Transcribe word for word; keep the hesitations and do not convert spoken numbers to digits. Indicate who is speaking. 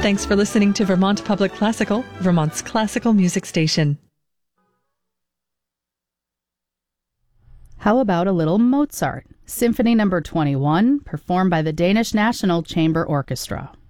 Speaker 1: Thanks for listening to Vermont Public Classical, Vermont's classical music station.
Speaker 2: How about a little Mozart? Symphony number twenty-one, performed by the Danish National Chamber Orchestra.